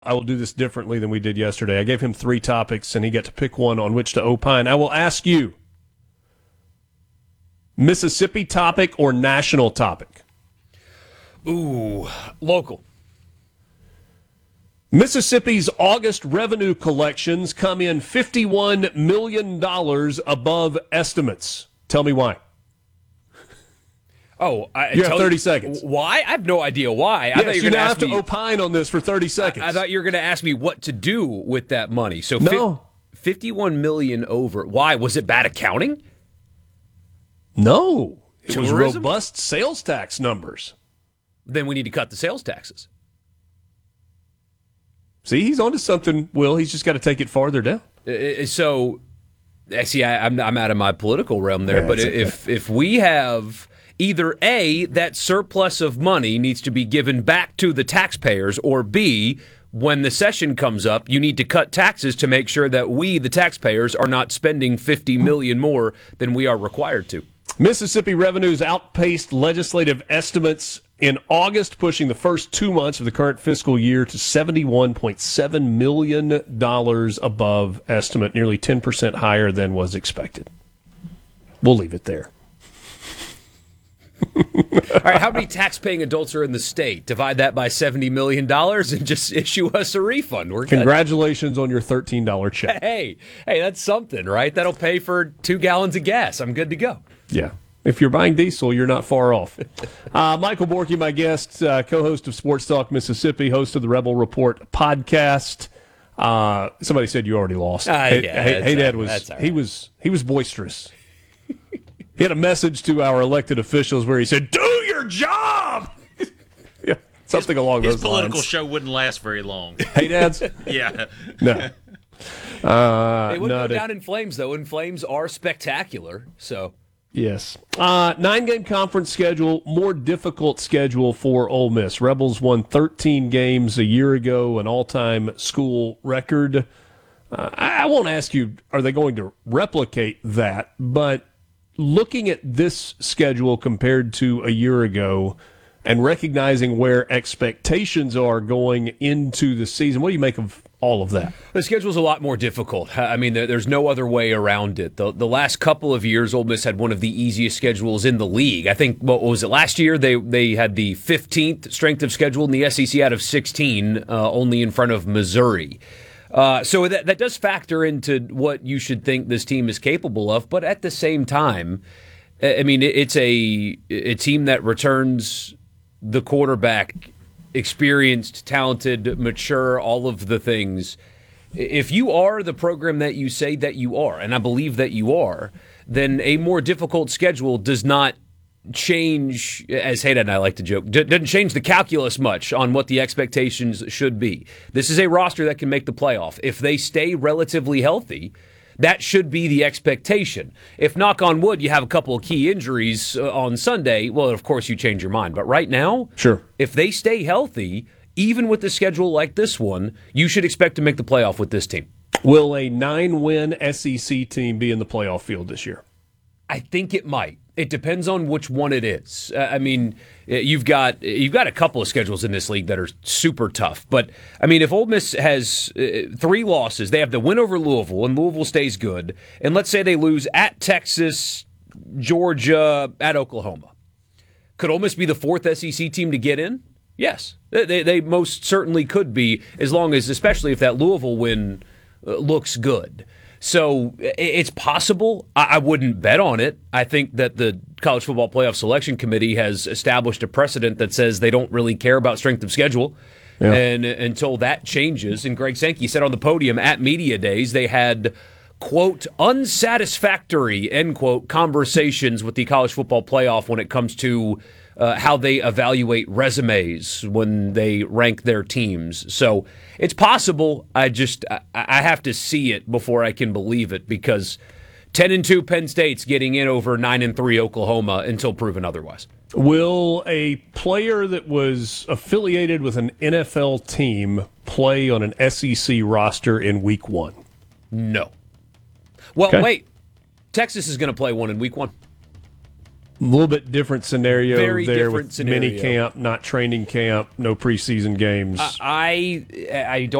I will do this differently than we did yesterday. I gave him 3 topics, and he got to pick one on which to opine. I will ask you, Mississippi topic or national topic? Ooh, local. Mississippi's August revenue collections come in $51 million above estimates. Tell me why. You have 30 seconds. Why? I have no idea why. Yes, you now have to opine on this for 30 seconds. I thought you were going to ask me what to do with that money. So no. 51 million over. Why? Was it bad accounting? No. It was Tourism? robust sales tax numbers. Then we need to cut the sales taxes. See, he's onto something, Will. He's just got to take it farther down. So, see, I'm out of my political realm there. Yeah, but if we have either A, that surplus of money needs to be given back to the taxpayers, or B, when the session comes up, you need to cut taxes to make sure that we, the taxpayers, are not spending $50 million more than we are required to. Mississippi revenues outpaced legislative estimates in August, pushing the first 2 months of the current fiscal year to $71.7 million above estimate, nearly 10% higher than was expected. We'll leave it there. All right, how many tax-paying adults are in the state? Divide that by $70 million and just issue us a refund. We're good. Congratulations on your $13 check. Hey, that's something, right? That'll pay for 2 gallons of gas. I'm good to go. Yeah. If you're buying diesel, you're not far off. Michael Borky, my guest, co-host of Sports Talk Mississippi, host of the Rebel Report podcast. Somebody said you already lost. Hey, Dad he was boisterous. He had a message to our elected officials where he said, "Do your job." Yeah, something along those lines. His political show wouldn't last very long. Hey, Dads. Yeah. No. It wouldn't go down in flames, though, and flames are spectacular. So. Yes. 9-game conference schedule, more difficult schedule for Ole Miss. Rebels won 13 games a year ago, an all-time school record. I won't ask you, are they going to replicate that? But looking at this schedule compared to a year ago and recognizing where expectations are going into the season, what do you make of all of that? The schedule's a lot more difficult. I mean, there's no other way around it. The last couple of years, Ole Miss had one of the easiest schedules in the league. I think, what was it, last year? They had the 15th strength of schedule in the SEC out of 16, only in front of Missouri. So that does factor into what you should think this team is capable of. But at the same time, I mean, it's a team that returns the quarterback, experienced, talented, mature, all of the things. If you are the program that you say that you are, and I believe that you are, then a more difficult schedule does not change, as Hayden and I like to joke, doesn't change the calculus much on what the expectations should be. This is a roster that can make the playoff. If they stay relatively healthy, that should be the expectation. If, knock on wood, you have a couple of key injuries on Sunday, well, of course you change your mind. But right now, sure, if they stay healthy, even with a schedule like this one, you should expect to make the playoff with this team. Will a 9-win SEC team be in the playoff field this year? I think it might. It depends on which one it is. I mean, you've got a couple of schedules in this league that are super tough. But, I mean, if Ole Miss has 3 losses, they have the win over Louisville, and Louisville stays good, and let's say they lose at Texas, Georgia, at Oklahoma. Could Ole Miss be the 4th SEC team to get in? Yes. They most certainly could be, as long as, especially if that Louisville win looks good. So it's possible. I wouldn't bet on it. I think that the College Football Playoff Selection Committee has established a precedent that says they don't really care about strength of schedule. Yeah. And until that changes, and Greg Sankey said on the podium at Media Days, they had, quote, unsatisfactory, end quote, conversations with the College Football Playoff when it comes to how they evaluate resumes when they rank their teams. So it's possible. I have to see it before I can believe it, because 10-2 Penn State's getting in over 9-3 Oklahoma until proven otherwise. Will a player that was affiliated with an NFL team play on an SEC roster in Week 1? No. Well, okay. Wait. Texas is going to play one in Week 1. A little bit different scenario Very there different with scenario. mini camp, not training camp, no preseason games. I don't